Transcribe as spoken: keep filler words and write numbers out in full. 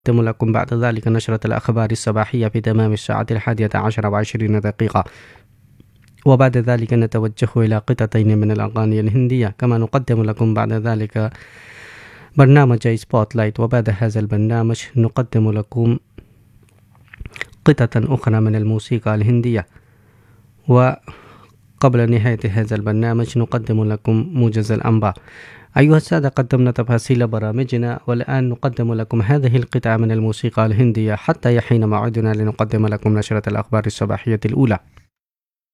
نقدم لكم بعد ذلك نشرة الأخبار الصباحية في تمام الساعة الحادية عشر وعشرين دقيقة، وبعد ذلك نتوجه إلى قطعتين من الأغاني الهندية، كما نقدم لكم بعد ذلك برنامج سبوت لايت، وبعد هذا البرنامج نقدم لكم قطعة أخرى من الموسيقى الهندية، وقبل نهاية هذا البرنامج نقدم لكم موجز الأنباء. أيها السادة، قدمنا تفاصيل برامجنا، والآن نقدم لكم هذه القطعة من الموسيقى الهندية حتى يحين موعدنا لنقدم لكم نشرة الأخبار الصباحية الأولى.